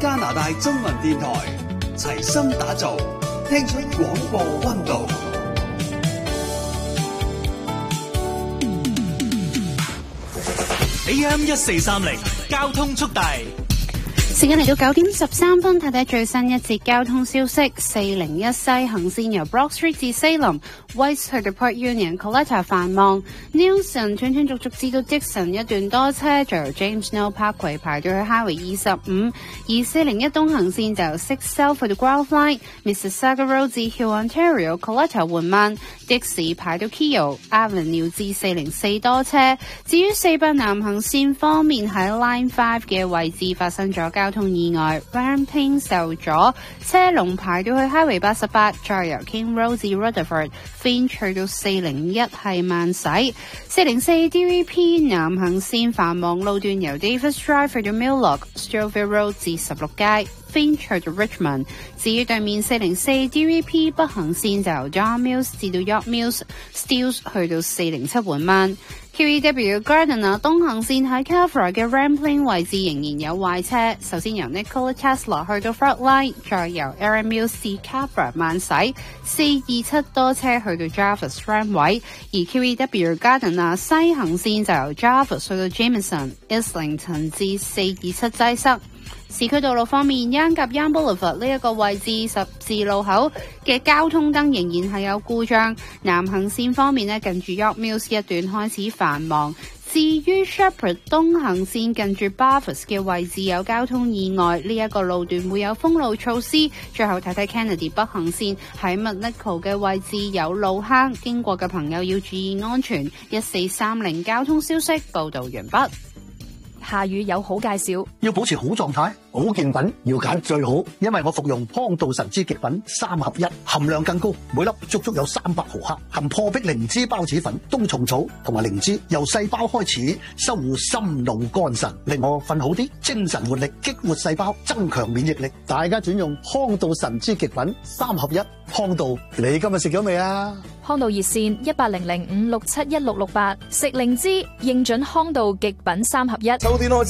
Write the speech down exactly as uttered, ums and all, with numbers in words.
加拿大中文電台，齊心打造，聽出廣播溫度。A M 一四三零交通速遞。 時間嚟到九點十三分，睇睇最新一節交通消息。四零一西行線由 Brock Street 至 Salem、West 去到 Port Union、Coletta 繁忙 ，Nelson 斷斷續續至到 Dixon 一段多車，再由 James Snow Parkway 排到去 Highway 二十五，而四零一東行線就由 Six South 去到 Growth Line、Mississauga Road 至 Hill Ontario、Coletta 緩慢 ，Dixie 排到 Keele Avenue 至四零四多車。至於四八南行線方面，喺 Line Five 嘅位置發生咗交通意外 ，Ramping 受阻，車龍排到去 Highway 八十八，再由 King Road 至 Rutherford。Finch 去到四零一係慢駛，四零四 D V P 南行線繁忙路段由 Davis Drive 去到 Millock、Stouffville Road 至十六街 ，Finch 去到 Richmond。至於對面四零四 D V P 北行線就由 Don Mills 至到 York Mills、Steeles 去到四零七緩慢。Q E W Gardiner 東行線喺 Carver 嘅 Rampling 位置仍然有壞車，首先由 Nikola Tesla 去到 Front Line， 再由 Erin Mills 至 Carver 慢駛，四二七多車去到 Jarvis Ram 位，而 Q E W Gardiner 西行線就由 Jarvis 去到 Jameson、Islington 至四二七擠塞。市區道路方面 ，Yonge 及 Yonge Boulevard 呢一個位置十字路口嘅交通燈仍然係有故障。南行線方面呢，近住 York Mills 一段開始繁忙。至於 Shepherd 東行線近住 Barfoot 嘅位置有交通意外，呢、這、一個路段會有封路措施。最後睇睇 Kennedy 北行線喺 McNichol 嘅位置有路坑，經過嘅朋友要注意安全。一四三零交通消息報導完畢。 夏雨有好介紹， 要保持好狀態，保健品要揀最好，因為我服用康道神之極品三合一，含量更高，每粒足足有三百毫克，含破壁靈芝孢子粉、冬蟲草同埋靈芝，由細胞開始修護心腦肝腎，令我瞓好啲，精神活力，激活細胞，增強免疫力。大家轉用康道神之極品三合一，康道，你今日食咗未啊？ 康道熱線一八零零五六七一六六八，食靈芝應準康道極品三合一。 秋天開始